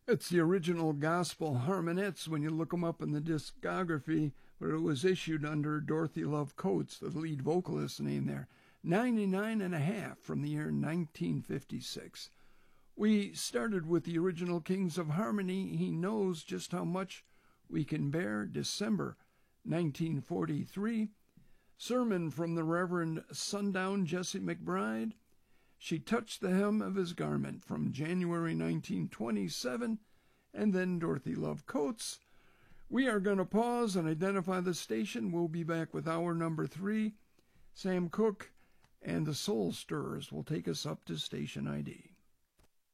It's the original Gospel Harmonettes when you look them up in the discography, but it was issued under Dorothy Love Coates, the lead vocalist name there. 99.5 from the year 1956. We started with the original Kings of Harmony, He Knows Just How Much We Can Bear, December 1943. Sermon from the Reverend Sundown Jesse McBride, She Touched the Hem of His Garment, from January 1927, and then Dorothy Love Coates. We are going to pause and identify the station. We'll be back with hour number 3. Sam Cooke and the Soul Stirrers will take us up to station ID.